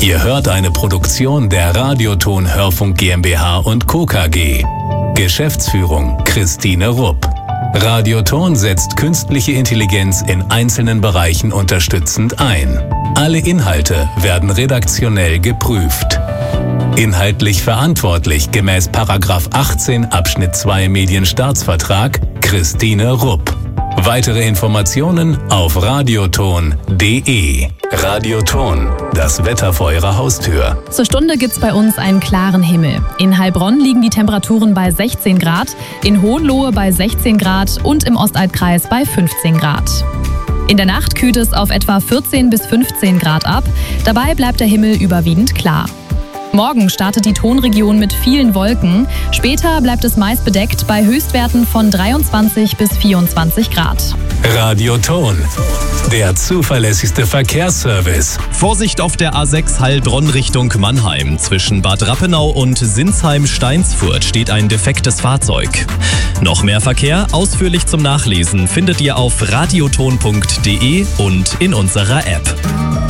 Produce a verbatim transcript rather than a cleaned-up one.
Ihr hört eine Produktion der Radioton Hörfunk GmbH und Co. K G. Geschäftsführung Christine Rupp. Radioton setzt künstliche Intelligenz in einzelnen Bereichen unterstützend ein. Alle Inhalte werden redaktionell geprüft. Inhaltlich verantwortlich gemäß Paragraph achtzehn Abschnitt zwei Medienstaatsvertrag Christine Rupp. Weitere Informationen auf radioton punkt de. Radioton, das Wetter vor Ihrer Haustür. Zur Stunde gibt's bei uns einen klaren Himmel. In Heilbronn liegen die Temperaturen bei sechzehn Grad, in Hohenlohe bei sechzehn Grad und im Ostalbkreis bei fünfzehn Grad. In der Nacht kühlt es auf etwa vierzehn bis fünfzehn Grad ab. Dabei bleibt der Himmel überwiegend klar. Morgen startet die Tonregion mit vielen Wolken. Später bleibt es meist bedeckt bei Höchstwerten von dreiundzwanzig bis vierundzwanzig Grad. Radioton, der zuverlässigste Verkehrsservice. Vorsicht auf der A sechs Heilbronn Richtung Mannheim. Zwischen Bad Rappenau und Sinsheim-Steinsfurt steht ein defektes Fahrzeug. Noch mehr Verkehr, ausführlich zum Nachlesen, findet ihr auf radioton punkt de und in unserer App.